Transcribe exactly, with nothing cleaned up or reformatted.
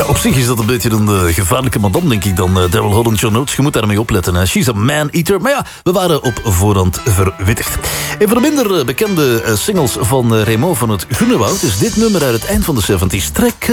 Ja, op zich is dat een beetje een uh, gevaarlijke madame, denk ik dan. Uh, Daryl Holland, John Oates, je moet daarmee opletten. Hè. She's a man-eater. Maar ja, we waren op voorhand verwittigd. Een van de minder uh, bekende uh, singles van uh, Raymond van het Groene Woud is dit nummer uit het eind van de zeventig. Trek